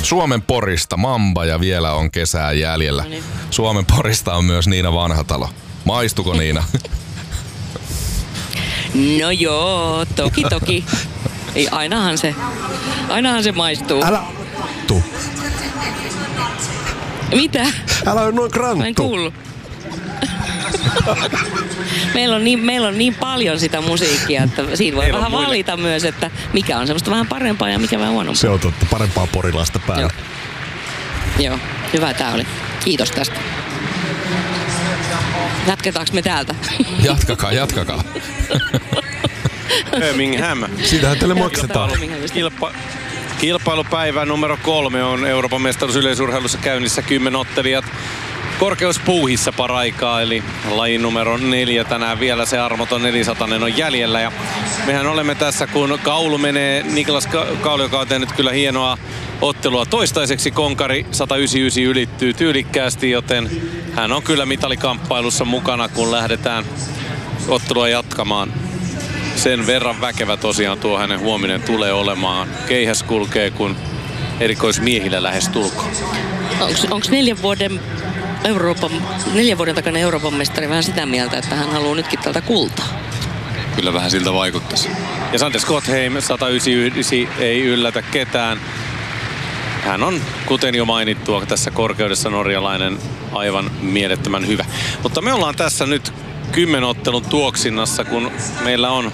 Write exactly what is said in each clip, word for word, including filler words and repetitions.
Suomen Porista Mamba ja vielä on kesää jäljellä. No niin. Suomen Porista on myös Niina Vanhatalo. Maistuko Niina? No joo, toki toki. Ei, ainahan se, ainahan se maistuu. Älä tu. Mitä? Älä ole noin kranttu. Mä en kuullut. meillä, on niin, meillä on niin paljon sitä musiikkia, että siinä voi vähän muille valita myös, että mikä on semmoista vähän parempaa ja mikä vähän huonompaa. Se on totta, parempaa porilaista päällä. Joo, Joo. Hyvä tää oli. Kiitos tästä. Jatketaanko me täältä? Jatkakaa, jatkakaa. Birmingham. Siitähän teille maksetaan. Kilpa, kilpailupäivä numero kolme on Euroopan mestaruus yleisurheilussa käynnissä kymmenottelijat. Korkeuspuuhissa paraikaa, eli lajin numero neljä tänään vielä se armoton neljäsataa on jäljellä. Ja mehän olemme tässä, kun kaulu menee, Niklas Kaulu, joka on tehnyt kyllä hienoa ottelua toistaiseksi. Konkari sata yhdeksänkymmentäyhdeksän ylittyy tyylikkäästi, joten hän on kyllä mitalikamppailussa mukana, kun lähdetään ottelua jatkamaan. Sen verran väkevä tosiaan tuo hänen huominen tulee olemaan. Keihäs kulkee, kun erikoismiehillä lähes tulkoon. Onko neljän vuoden Euroopan, neljän vuoden takana Euroopan mestari vähän sitä mieltä, että hän haluaa nytkin tältä kultaa? Kyllä vähän siltä vaikuttaisi. Ja Sander Skotheim sata yhdeksänkymmentäyhdeksän ei yllätä ketään. Hän on, kuten jo mainittua, tässä korkeudessa norjalainen aivan mielettömän hyvä. Mutta me ollaan tässä nyt kymmenottelun tuoksinnassa, kun meillä on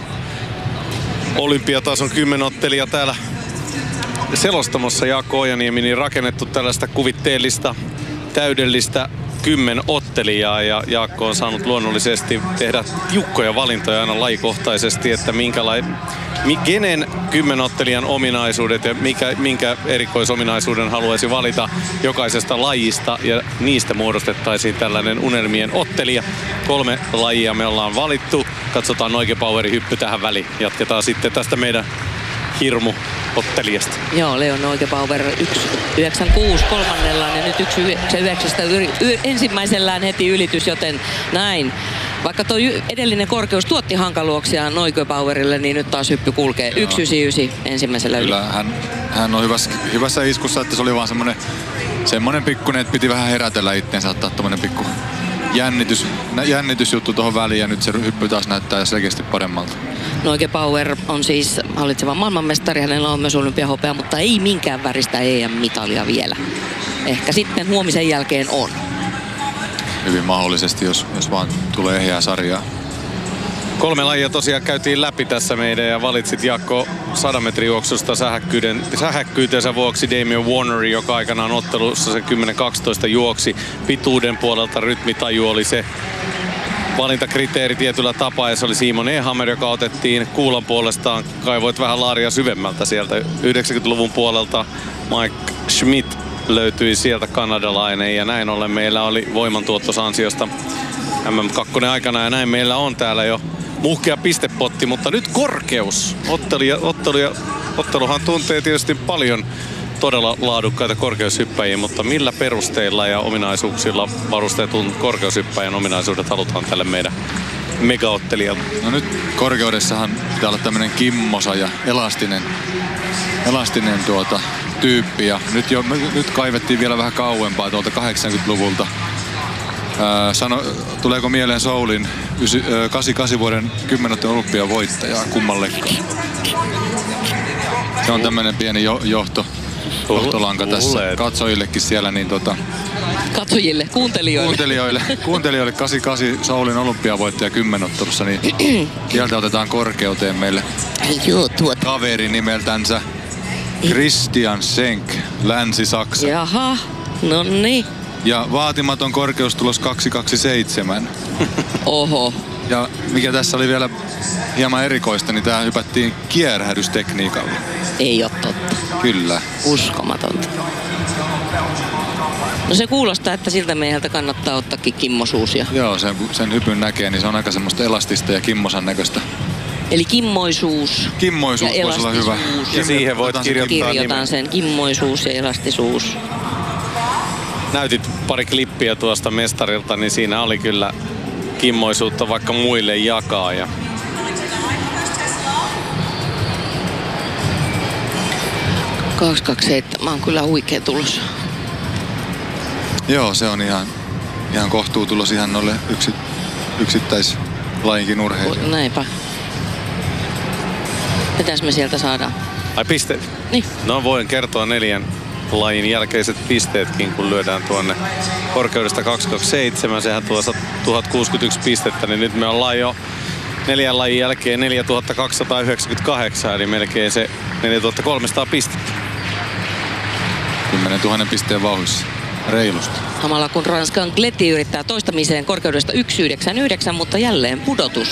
olympiatason kymmenottelija täällä selostamossa Jaakko Ojaniemi, niin rakennettu tällaista kuvitteellista, täydellistä kymmenottelijaa, ja Jaakko on saanut luonnollisesti tehdä tiukkoja valintoja aina lajikohtaisesti, että minkälainen, kenen kymmenottelijan ominaisuudet ja mikä, minkä erikoisominaisuuden haluaisi valita jokaisesta lajista, ja niistä muodostettaisiin tällainen unelmien ottelija. Kolme lajia me ollaan valittu. Katsotaan Noike-Powerin hyppy tähän väliin. Jatketaan sitten tästä meidän hirmu ottelijasta. Joo, Leon Noike-Power yksi yhdeksänkymmentäkuusi kolmannellaan ja nyt yksi yhdeksänkymmentäyhdeksän yri, y, ensimmäisellään heti ylitys, joten näin. Vaikka tuo edellinen korkeus tuotti hankaluuksia Noike-Powerille, niin nyt taas hyppy kulkee yksi yhdeksänkymmentäyhdeksän ensimmäisellä yli. Kyllä, hän, hän on hyvässä, hyvässä iskussa, että se oli vaan semmonen, semmonen pikkuinen, että piti vähän herätellä itteensä, ottaa tommonen pikku jännitys, jännitysjuttu tuohon väliin, ja nyt se hyppy taas näyttää selkeästi paremmalta. Noike-Power on siis hallitseva maailmanmestari, hänellä on myös olympiahopea, mutta ei minkään väristä E M-mitalia vielä. Ehkä sitten huomisen jälkeen on. Hyvin mahdollisesti, jos, jos vaan tulee ehjää sarjaa. Kolme lajia tosiaan käytiin läpi tässä meidän, ja valitsit Jaakko sadan metrin juoksusta sähäkkyytensä vuoksi Damien Warner, joka aikanaan ottelussa se kymmenen kaksitoista juoksi. Pituuden puolelta rytmitaju oli se valintakriteeri tietyllä tapaa, ja se oli Simon Ehammer, joka otettiin. Kuulan puolestaan kaivoit vähän laaria syvemmältä sieltä yhdeksänkymmentäluvun puolelta. Mike Schmidt löytyi sieltä, kanadalainen, ja näin ollen meillä oli voimantuottos ansiosta M M kaksi aikana, ja näin meillä on täällä jo muhkea pistepotti, mutta nyt korkeus. Ottelija, ottelija, otteluhan tuntee tietysti paljon todella laadukkaita korkeushyppäjiä, mutta millä perusteilla ja ominaisuuksilla varustetun korkeushyppäjän ominaisuudet halutaan tälle meidän megaottelijalle? No nyt korkeudessahan pitää olla tämmönen kimmosa ja elastinen, elastinen tuota, tyyppi, ja nyt, jo, nyt kaivettiin vielä vähän kauempaa tuolta kahdeksankymmentäluvulta. Ää, sano, tuleeko mieleen Soulin kahdeksankymmentäkahdeksan vuoden kymmenottelun olympiavoittajaa kummallekaan? Se on tämmönen pieni jo, johto, johtolanka tässä katsojillekin siellä. Niin tota, Katsojille, kuuntelijoille. Kuuntelijoille, kuuntelijoille kahdeksankymmentäkahdeksan Soulin olympiavoittaja kymmenottelussa, niin sieltä otetaan korkeuteen meille Joo, tuota. kaveri nimeltänsä Christian Schenk, Länsi-Saksa. Jaha, no niin. Ja vaatimaton korkeustulos kaksi kaksikymmentäseitsemän. Oho. Ja mikä tässä oli vielä hieman erikoista, niin tää hypättiin kierrähdystekniikalla. Ei oo totta. Kyllä. Uskomatonta. No se kuulostaa, että siltä mieheltä kannattaa ottaakin kimmosuusia. Joo, sen, sen hypyn näkee, niin se on aika semmoista elastista ja kimmosan näköistä. Eli kimmoisuus. Kimmoisuus ja voisi olla hyvä. Ja siihen voit kirjoittaa Kirjoitan sen, kimmoisuus ja elastisuus. Näytit pari klippiä tuosta mestarilta, niin siinä oli kyllä kimmoisuutta vaikka muille jakaa. Ja kaksi kaksi seitsemän on kyllä huikea tulos. Joo, se on ihan, ihan kohtuutulos ihan noille yksi, yksittäislajinkin urheilijoille. Näinpä. Mitäs me sieltä saadaan? Ai pisteet? Niin. No voin kertoa neljän lajin jälkeiset pisteetkin, kun lyödään tuonne korkeudesta kaksi kaksi seitsemän. Sehän tuo tuhat kuusikymmentäyksi pistettä, niin nyt me ollaan jo neljän lajin jälkeen neljätuhatta kaksisataayhdeksänkymmentäkahdeksan, eli melkein se neljätuhatta kolmesataa pistettä. kymmenentuhannen pisteen vauhdissa. Reilusti. Samalla kun Ranskan Gleti yrittää toistamiseen korkeudesta yksi yhdeksänkymmentäyhdeksän, mutta jälleen pudotus.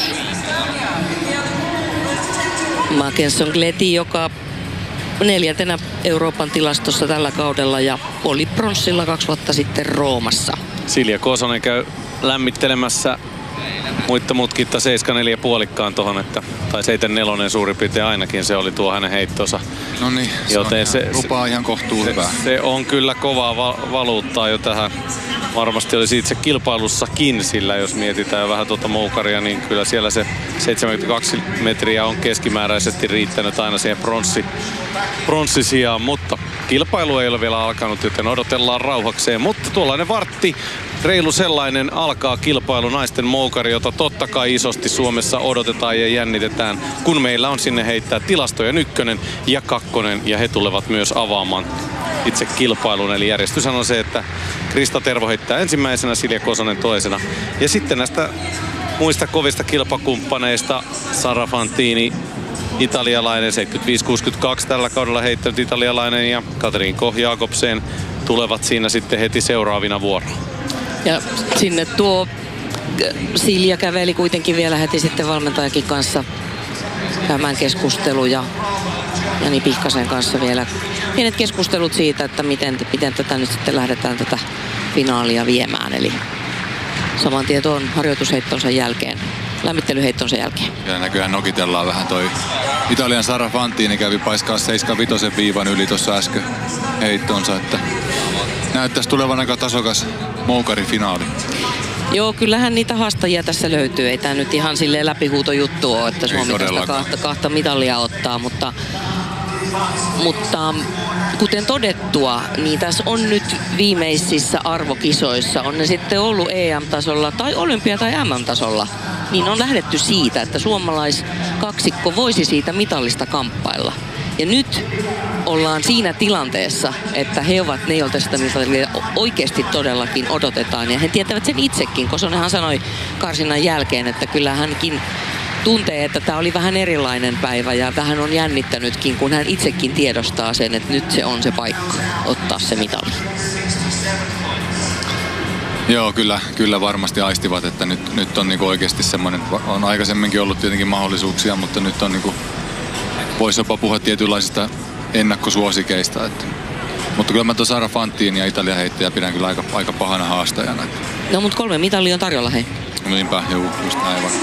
Mackenson Gleti, joka neljäntenä Euroopan tilastossa tällä kaudella ja oli pronssilla kaksi vuotta sitten Roomassa. Silja Kosonen käy lämmittelemässä muitta mutkitta seitsemän neljä puolikkaan tohon, että, tai seitsemän neljä suurin piirtein ainakin se oli tuo hänen heittonsa. No niin, se, joten ihan, se lupaa ihan kohtuu se, hyvää. Se on kyllä kovaa va- valuuttaa jo tähän. Varmasti olisi itse kilpailussakin, sillä jos mietitään vähän tuota moukaria, niin kyllä siellä se seitsemänkymmentäkaksi metriä on keskimääräisesti riittänyt aina siihen pronssi, pronssisijaan, mutta kilpailu ei ole vielä alkanut, joten odotellaan rauhakseen. Mutta tuollainen vartti, reilu sellainen, alkaa kilpailu naisten moukari, jota totta kai isosti Suomessa odotetaan ja jännitetään, kun meillä on sinne heittää tilastojen ykkönen ja kakkonen, ja he tulevat myös avaamaan itse kilpailun. Eli järjestyshän on se, että Krista Tervo heittää ensimmäisenä, Silja Kosonen toisena. Ja sitten näistä muista kovista kilpakumppaneista Sara Fantini, italialainen, seitsemänkymmentäviisi kuusikymmentäkaksi tällä kaudella heittänyt italialainen, ja Katrin Koh-Jakobsen tulevat siinä sitten heti seuraavina vuoroon. Ja sinne tuo Silja käveli kuitenkin vielä heti sitten valmentajakin kanssa käymään keskusteluja. Jani Pihkasen kanssa vielä pienet keskustelut siitä, että miten, miten tätä nyt sitten lähdetään tätä finaalia viemään. Eli saman tien tuon harjoitusheittonsa jälkeen, lämmittelyheittonsa jälkeen. Ja näköjään nokitellaan vähän toi Italian Sara Fantini kävi paiskaa seitsemänkymmentäviisi viivan yli tuossa äsken heittonsa, että näyttäisi tulevan aika tasokas moukarifinaali. Joo, kyllähän niitä haastajia tässä löytyy. Ei tää nyt ihan silleen läpihuutojuttu ole, että Suomi tästä kahta, kahta mitalia ottaa, mutta, mutta kuten todettua, niin tässä on nyt viimeisissä arvokisoissa, on ne sitten ollut E M-tasolla tai olympia- tai M M-tasolla, niin on lähdetty siitä, että suomalaiskaksikko voisi siitä mitalista kamppailla. Ja nyt ollaan siinä tilanteessa, että he ovat ne, joilta sitä mitalia oikeasti todellakin odotetaan. Ja he tietävät sen itsekin. Kosonenhan sanoi karsinnan jälkeen, että kyllä hänkin tuntee, että tämä oli vähän erilainen päivä ja vähän on jännittänytkin, kun hän itsekin tiedostaa sen, että nyt se on se paikka ottaa se mitali. Joo, kyllä, kyllä varmasti aistivat, että nyt, nyt on niinku oikeasti semmoinen, on aikaisemminkin ollut tietenkin mahdollisuuksia, mutta nyt on niinku, voisi jopa puhua tietynlaisista ennakkosuosikeista. Että. Mutta kyllä mä tuon Sara Fantini ja Italia heittäjä pidän kyllä aika, aika pahana haastajana. Että. No mutta kolme mitalia on tarjolla, hei. Niinpä, juu, just näin vaan.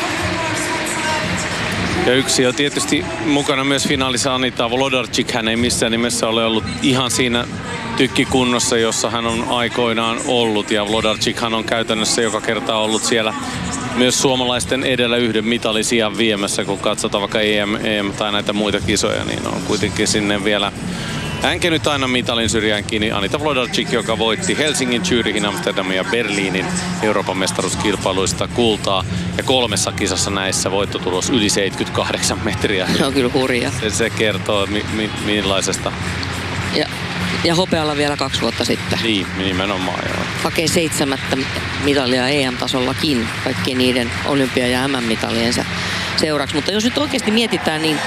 Ja yksi on tietysti mukana myös finaalissa Anita Wlodarczyk. Hän ei missään nimessä ole ollut ihan siinä tykkikunnossa, jossa hän on aikoinaan ollut. Ja Wlodarczykhan on käytännössä joka kerta ollut siellä myös suomalaisten edellä yhden mitalisijan viemässä, kun katsotaan vaikka E M, E M tai näitä muita kisoja, niin on kuitenkin sinne vielä hänkin nyt aina mitalin syrjään kiinni. Anita Wlodarczyk, joka voitti Helsingin, Zürichin, Amsterdamin ja Berliinin Euroopan mestaruuskilpailuista kultaa. Ja kolmessa kisassa näissä voittotulos yli seitsemänkymmentäkahdeksan metriä. Se on kyllä hurja. Se, se kertoo mi, mi, millaisesta. Ja, ja hopealla vielä kaksi vuotta sitten. Niin, nimenomaan joo. Hakee seitsemättä mitalia E M-tasollakin kaikkien niiden olympia- ja M M-mitaliensa seuraksi. Mutta jos nyt oikeasti mietitään, niin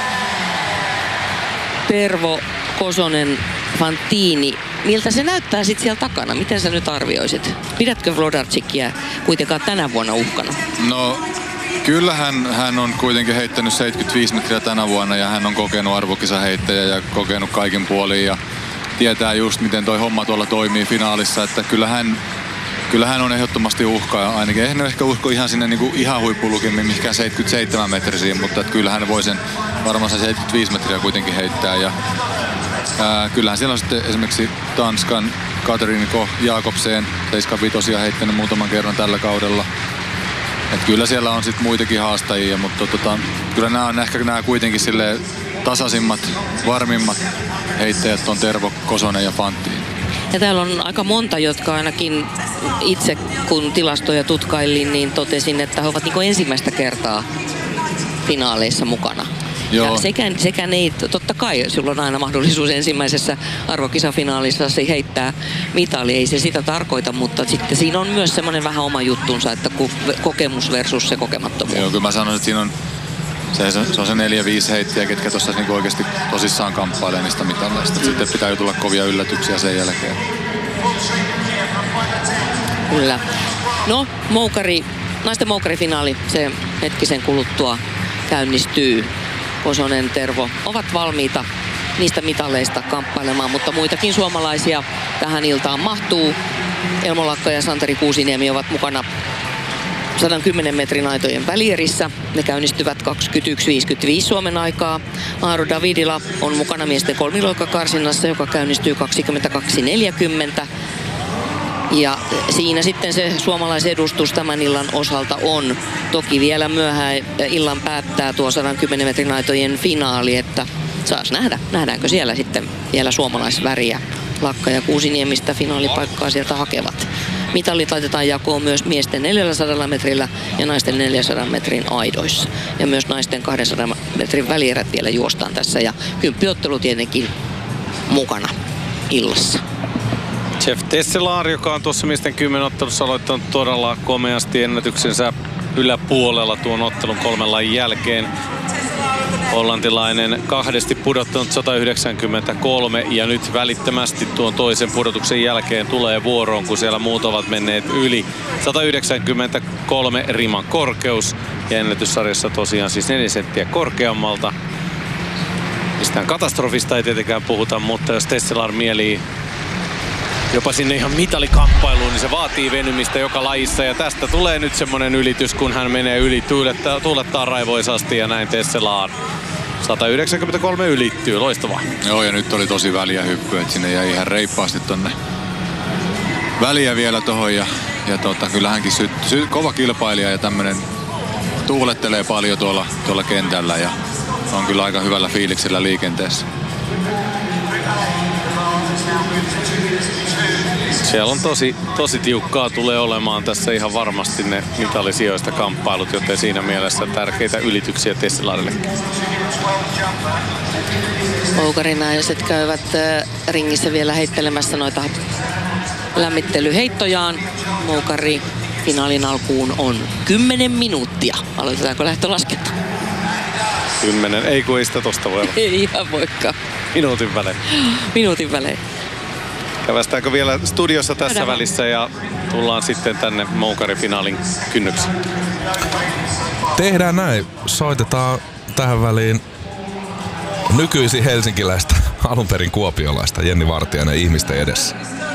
Tervo, Kosonen, Fantini, miltä se näyttää sitten siellä takana? Miten sä nyt arvioisit? Pidätkö Wlodarczykia kuitenkaan tänä vuonna uhkana? No, kyllähän hän on kuitenkin heittänyt seitsemänkymmentäviisi metriä tänä vuonna ja hän on kokenut arvokisaheittäjä ja kokenut kaikin puolin ja tietää just miten toi homma tuolla toimii finaalissa, että kyllähän Kyllähän on ehdottomasti uhkaa, ainakin en ehkä usko ihan sinne niinku ihan huippulukemiin mihinkään seitsemänkymmentäseitsemän metrisiin, mutta kyllähän voi sen varmaan sen seitsemänkymmentäviisi metriä kuitenkin heittää. Ja, ää, kyllähän siellä on sitten esimerkiksi Tanskan Katrin Koh-Jakobsen seitsemänkymmentäviisi heittänyt muutaman kerran tällä kaudella. Et kyllä siellä on sitten muitakin haastajia, mutta tota, kyllä nämä on ehkä nämä kuitenkin silleen tasaisimmat, varmimmat heittäjät on Tervo, Kosonen ja Fantin. Ja täällä on aika monta, jotka ainakin itse kun tilastoja tutkailin, niin totesin, että he ovat niin kuin ensimmäistä kertaa finaaleissa mukana. Joo. Ja sekä, sekä ei, totta kai sulla on aina mahdollisuus ensimmäisessä arvokisafinaalissa heittää mitali, ei se sitä tarkoita, mutta sitten siinä on myös semmoinen vähän oma juttunsa, että kokemus versus se kokemattomuus. Joo, kyllä mä sanoin, että siinä on se, se on se neljä viisi heittäjä, ketkä tuossa niinku oikeasti tosissaan kamppailee niistä mitalleista. Mm. Sitten pitää jo tulla kovia yllätyksiä sen jälkeen. Kyllä. No, moukari, naisten moukarifinaali, se hetkisen kuluttua käynnistyy. Kosonen, Tervo ovat valmiita niistä mitaleista kamppailemaan, mutta muitakin suomalaisia tähän iltaan mahtuu. Elmo Lakka ja Santeri Kuusiniemi ovat mukana sata kymmenen metrin aitojen välierissä. Ne käynnistyvät kaksikymmentäyksi viisikymmentäviisi Suomen aikaa. Aaro Davidila on mukana miesten kolmiloikkakarsinnassa, joka käynnistyy kaksikymmentäkaksi neljäkymmentä. Ja siinä sitten se suomalaisedustus tämän illan osalta on. Toki vielä myöhään illan päättää tuo sata kymmenen metrin aitojen finaali, että saas nähdä, nähdäänkö siellä sitten vielä suomalaisväriä. Lakka ja Kuusiniemistä finaalipaikkaa sieltä hakevat. Mitalit laitetaan jakoon myös miesten neljäsataa metrillä ja naisten neljänsadan metrin aidoissa. Ja myös naisten kahdensadan metrin välierät vielä juostaan tässä ja kymppiottelu tietenkin mukana illassa. Jeff Tesselaar, joka on tuossa miesten kymmenottelussa aloittanut todella komeasti ennätyksensä yläpuolella tuon ottelun kolmen lajin jälkeen. Hollantilainen kahdesti pudottanut sata yhdeksänkymmentäkolme ja nyt välittömästi tuon toisen pudotuksen jälkeen tulee vuoroon, kun siellä muut ovat menneet yli. sata yhdeksänkymmentäkolme riman korkeus ja ennätyssarjassa tosiaan siis neljä senttiä korkeammalta. Mistään katastrofista ei tietenkään puhuta, mutta jos Tesselaar mielii jopa sinne ihan mitalikamppailuun, niin se vaatii venymistä joka lajissa. Ja tästä tulee nyt semmonen ylitys, kun hän menee yli, tuulettaa, tuulettaa raivoisasti ja näin Tesselaar. sata yhdeksänkymmentäkolme ylittyy, loistavaa. Joo, ja nyt oli tosi väliä hyppy, että sinne jäi ihan reippaasti tonne väliä vielä tohon. Ja, ja tota, kyllä hänkin sy, sy, kova kilpailija ja tämmönen tuulettelee paljon tuolla, tuolla kentällä ja on kyllä aika hyvällä fiiliksellä liikenteessä. Siellä on tosi, tosi tiukkaa tulee olemaan tässä ihan varmasti ne mitalisijoista kamppailut, joten siinä mielessä tärkeitä ylityksiä Tesselaarillekin. Moukarinaiset käyvät ringissä vielä heittelemässä noita lämmittelyheittojaan. Moukari finaalin alkuun on kymmenen minuuttia. Aloitetaanko lähtölaskenta? Kymmenen, ei kun ei sitä tosta voi olla. Ei ihan voikaan. Minuutin välein. Minuutin välein. Kävästäänkö vielä studiossa tässä Käydään. välissä ja tullaan sitten tänne moukarifinaalin kynnyksiin. Tehdään näin. Soitetaan tähän väliin nykyisin helsinkiläistä, alunperin kuopiolaista Jenni Vartiainen ihmisten edessä.